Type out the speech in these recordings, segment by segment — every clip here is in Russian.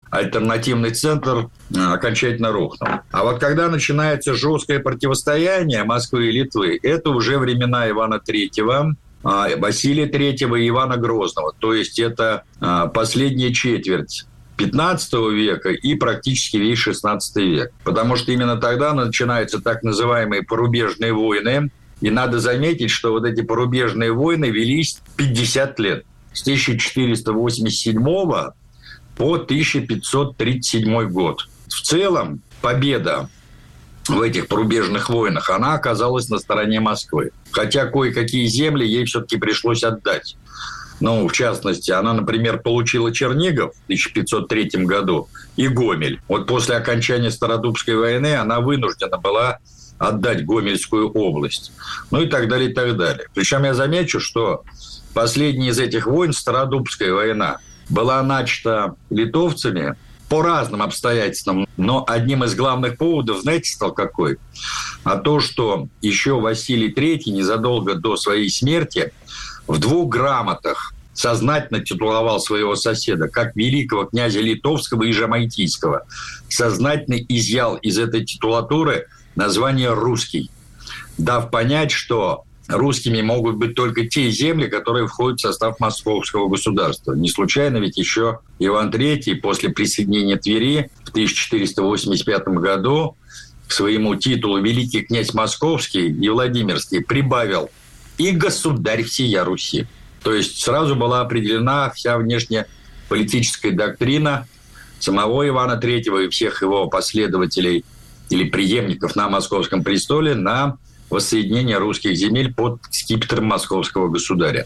альтернативный центр окончательно рухнул. А вот когда начинается жесткое противостояние Москвы и Литвы, это уже времена Ивана III, Василия III и Ивана Грозного. То есть это последняя четверть 15 века и практически весь 16 век. Потому что именно тогда начинаются так называемые порубежные войны. И надо заметить, что вот эти порубежные войны велись 50 лет. С 1487 по 1537 год. В целом, победа в этих порубежных войнах, она оказалась на стороне Москвы. Хотя кое-какие земли ей все-таки пришлось отдать. Ну, в частности, она, например, получила Чернигов в 1503 году и Гомель. Вот после окончания Стародубской войны она вынуждена была отдать Гомельскую область. Ну и так далее, и так далее. Причем я замечу, что последняя из этих войн, Стародубская война, была начата литовцами по разным обстоятельствам. Но одним из главных поводов, знаете, стал какой? А то, что еще Василий III незадолго до своей смерти в 2 грамотах сознательно титуловал своего соседа как великого князя Литовского и Жамайтийского. Сознательно изъял из этой титулатуры название «русский», дав понять, что русскими могут быть только те земли, которые входят в состав Московского государства. Не случайно ведь еще Иван III после присоединения Твери в 1485 году к своему титулу «Великий князь Московский» и Владимирский прибавил «и государь всея Руси». То есть сразу была определена вся внешнеполитическая доктрина самого Ивана III и всех его последователей или преемников на Московском престоле на воссоединение русских земель под скипетром московского государя.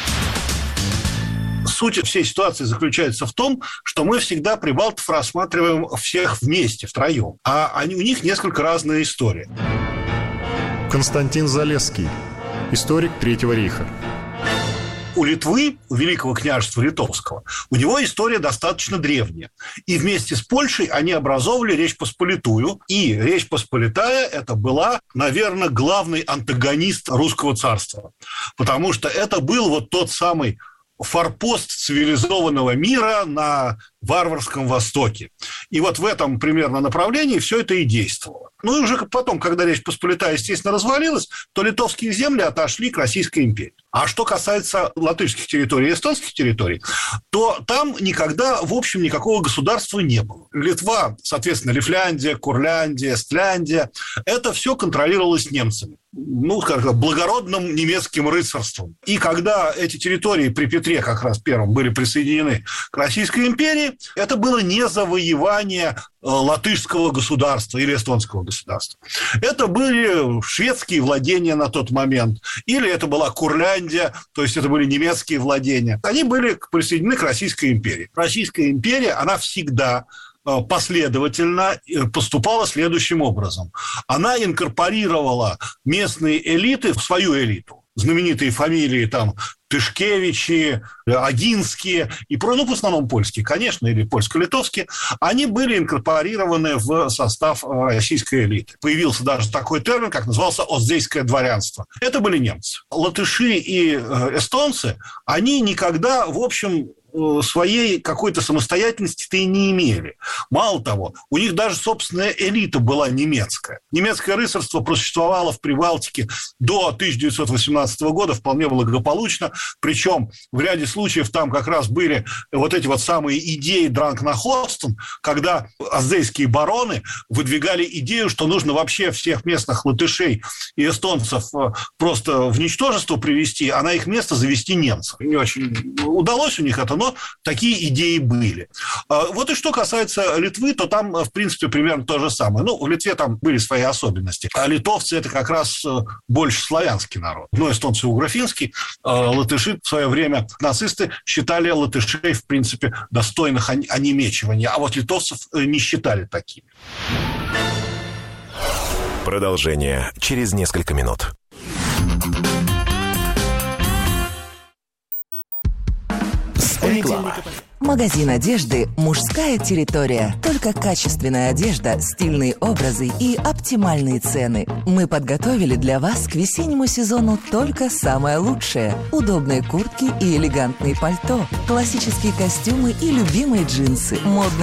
Суть всей ситуации заключается в том, что мы всегда прибалтов рассматриваем всех вместе, втроем. А у них несколько разная история. Константин Залесский, историк Третьего рейха. У Литвы, у Великого княжества Литовского, у него история достаточно древняя. И вместе с Польшей они образовывали Речь Посполитую. И Речь Посполитая – это была, наверное, главный антагонист русского царства. Потому что это был вот тот самый форпост цивилизованного мира на варварском Востоке. И вот в этом примерно направлении все это и действовало. Ну и уже потом, когда Речь Посполитая, естественно, развалилась, то литовские земли отошли к Российской империи. А что касается латышских территорий и эстонских территорий, то там никогда, в общем, никакого государства не было. Литва, соответственно, Лифляндия, Курляндия, Эстляндия – это все контролировалось немцами. Ну, скажем, благородным немецким рыцарством. И когда эти территории при Петре как раз первом были присоединены к Российской империи, это было не завоевание латышского государства или эстонского государства. Это были шведские владения на тот момент, или это была Курляндия, то есть это были немецкие владения. Они были присоединены к Российской империи. Российская империя, она всегда последовательно поступала следующим образом. Она инкорпорировала местные элиты в свою элиту. Знаменитые фамилии там Тышкевичи, Агинские и в основном польские, конечно, или польско-литовские, они были инкорпорированы в состав российской элиты. Появился даже такой термин, как назывался «оздейское дворянство». Это были немцы. Латыши и эстонцы, они никогда, в общем, своей какой-то самостоятельности-то и не имели. Мало того, у них даже собственная элита была немецкая. Немецкое рыцарство просуществовало в Прибалтике до 1918 года вполне благополучно, причем в ряде случаев там как раз были вот эти вот самые идеи Дранкнахостен, когда оздейские бароны выдвигали идею, что нужно вообще всех местных латышей и эстонцев просто в ничтожество привести, а на их место завести немцев. Не очень удалось у них это, но такие идеи были. Вот и что касается Литвы, то там, в принципе, примерно то же самое. Ну, в Литве там были свои особенности. А литовцы – это как раз больше славянский народ. Ну, эстонцы – угрофинский. Латыши в свое время, нацисты, считали латышей, в принципе, достойных онемечивания. А вот литовцев не считали такими. Продолжение через несколько минут. Реклама. Магазин одежды «Мужская территория». Только качественная одежда, стильные образы и оптимальные цены. Мы подготовили для вас к весеннему сезону только самое лучшее. Удобные куртки и элегантные пальто, классические костюмы и любимые джинсы, модные